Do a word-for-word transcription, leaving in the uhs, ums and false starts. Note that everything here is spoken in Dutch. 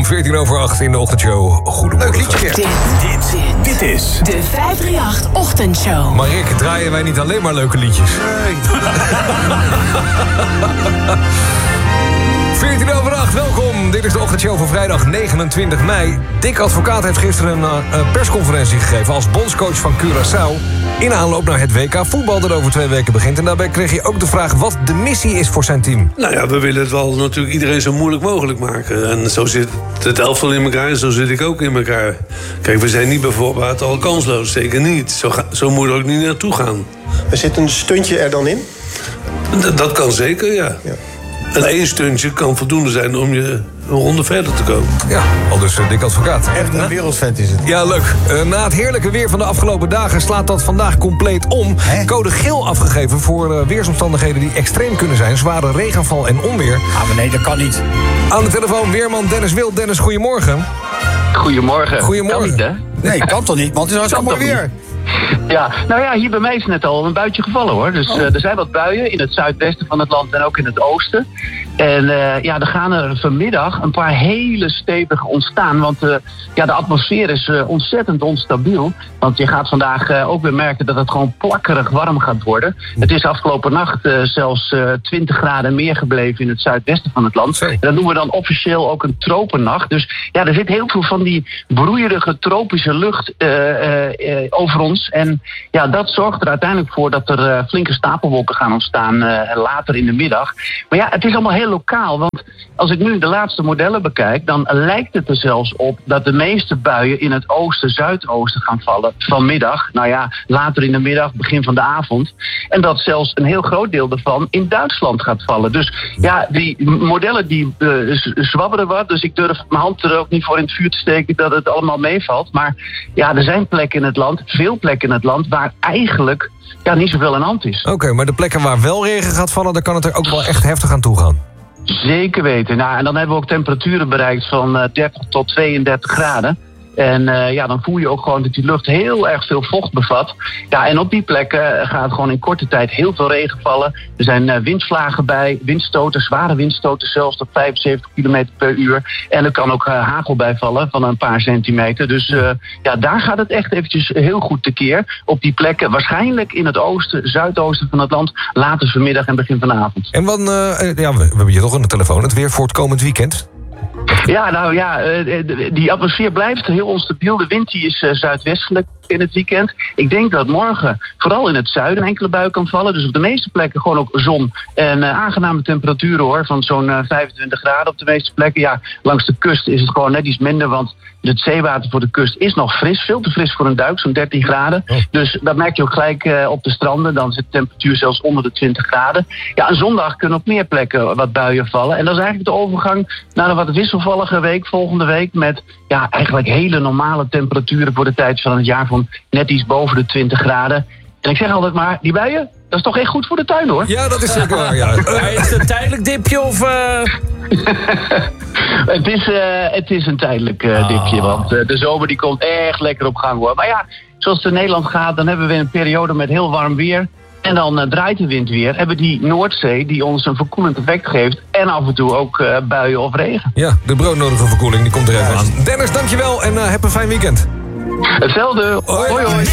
Welkom, veertien over acht in de ochtendshow. Goedemorgen. Leuk liedje. Dit, dit, dit is de vijf drie acht Ochtendshow. Maar Rick, draaien wij niet alleen maar leuke liedjes? Nee. veertien over acht, welkom. Dit is de ochtendshow van vrijdag negenentwintig mei. Dick Advocaat heeft gisteren een uh, persconferentie gegeven als bondscoach van Curaçao in aanloop naar het W K voetbal dat over twee weken begint. En daarbij kreeg je ook de vraag wat de missie is voor zijn team. Nou ja, we willen het wel natuurlijk iedereen zo moeilijk mogelijk maken. En zo zit het elftal in elkaar en zo zit ik ook in elkaar. Kijk, we zijn niet bijvoorbeeld al kansloos, zeker niet. Zo, ga, zo moet er ook niet naartoe gaan. Er zit een stuntje er dan in? D- dat kan zeker, ja. ja. En één stuntje kan voldoende zijn om je een ronde verder te komen. Ja, al dus uh, Dick Advocaat. Echt een wereldvent is het. Ja, leuk. Uh, na het heerlijke weer van de afgelopen dagen slaat dat vandaag compleet om. Hè? Code geel afgegeven voor uh, weersomstandigheden die extreem kunnen zijn. Zware regenval en onweer. Ah, maar nee, dat kan niet. Aan de telefoon weerman Dennis Wild. Dennis, goedemorgen. Goedemorgen. Goedemorgen. Kan niet, hè? Nee, kan toch niet, want het is hartstikke mooi weer. Ja, nou ja, hier bij mij is net al een buitje gevallen, hoor. Dus uh, er zijn wat buien in het zuidwesten van het land en ook in het oosten. En uh, ja, er gaan er vanmiddag een paar hele stevige ontstaan. Want uh, ja, de atmosfeer is uh, ontzettend onstabiel. Want je gaat vandaag uh, ook weer merken dat het gewoon plakkerig warm gaat worden. Het is afgelopen nacht uh, zelfs uh, twintig graden meer gebleven in het zuidwesten van het land. En dat noemen we dan officieel ook een tropennacht. Dus ja, er zit heel veel van die broeierige tropische lucht uh, uh, uh, over ons. En ja, dat zorgt er uiteindelijk voor dat er uh, flinke stapelwolken gaan ontstaan uh, later in de middag. Maar ja, het is allemaal heel lokaal. Want als ik nu de laatste modellen bekijk, dan lijkt het er zelfs op dat de meeste buien in het oosten, zuidoosten gaan vallen vanmiddag. Nou ja, later in de middag, begin van de avond. En dat zelfs een heel groot deel ervan in Duitsland gaat vallen. Dus ja, die modellen die uh, zwabberen wat. Dus ik durf mijn hand er ook niet voor in het vuur te steken dat het allemaal meevalt. Maar ja, er zijn plekken in het land, veel plekken in het land, waar eigenlijk ja, niet zoveel aan de hand is. Oké, okay, maar de plekken waar wel regen gaat vallen, daar kan het er ook wel echt heftig aan toe gaan. Zeker weten. Nou, en dan hebben we ook temperaturen bereikt van uh, dertig tot tweeëndertig graden. En uh, ja, dan voel je ook gewoon dat die lucht heel erg veel vocht bevat. Ja, en op die plekken gaat gewoon in korte tijd heel veel regen vallen. Er zijn uh, windvlagen bij, windstoten, zware windstoten zelfs tot vijfenzeventig kilometer per uur. En er kan ook uh, hagel bij vallen van een paar centimeter. Dus uh, ja, daar gaat het echt eventjes heel goed tekeer. Op die plekken, waarschijnlijk in het oosten, zuidoosten van het land, later vanmiddag en begin vanavond. En wat, uh, ja, we, we hebben je toch aan de telefoon, het weer voor het komend weekend? Ja, nou ja, die atmosfeer blijft heel onstabiel. De wind die is uh, zuidwestelijk in het weekend. Ik denk dat morgen vooral in het zuiden een enkele bui kan vallen. Dus op de meeste plekken gewoon ook zon en uh, aangename temperaturen, hoor. Van zo'n uh, vijfentwintig graden op de meeste plekken. Ja, langs de kust is het gewoon net iets minder, want het zeewater voor de kust is nog fris. Veel te fris voor een duik, zo'n dertien graden. Oh. Dus dat merk je ook gelijk uh, op de stranden. Dan zit de temperatuur zelfs onder de twintig graden. Ja, en zondag kunnen op meer plekken wat buien vallen. En dat is eigenlijk de overgang naar een wat wisselvallige week volgende week. Met ja, eigenlijk hele normale temperaturen voor de tijd van het jaar van net iets boven de twintig graden. En ik zeg altijd maar, die buien, dat is toch echt goed voor de tuin, hoor. Ja, dat is zeker waar, ja. Uh, is het een tijdelijk dipje of... Uh... het, is, uh, het is een tijdelijk uh, dipje, want uh, de zomer die komt echt lekker op gang, hoor. Maar ja, zoals het in Nederland gaat, dan hebben we een periode met heel warm weer. En dan uh, draait de wind weer. Hebben die Noordzee die ons een verkoelend effect geeft. En af en toe ook uh, buien of regen. Ja, de broodnodige verkoeling, die komt er even aan. Dennis, dankjewel en uh, heb een fijn weekend. Hetzelfde. Hoi, hoi. hoi.